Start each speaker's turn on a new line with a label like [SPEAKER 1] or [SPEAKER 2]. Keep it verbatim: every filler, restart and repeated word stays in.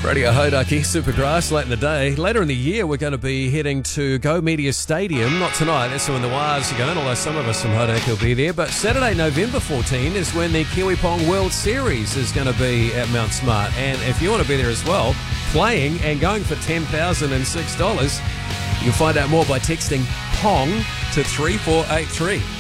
[SPEAKER 1] Radio Hodaki, Supergrass, late in the day. Later in the year, we're going to be heading to Go Media Stadium. Not tonight, that's when the Wires are going, although some of us from Hodaki will be there. But Saturday, November fourteenth, is when the Kiwi Pong World Series is going to be at Mount Smart. And if you want to be there as well, playing and going for ten thousand six dollars, you'll find out more by texting PONG to three four eight three.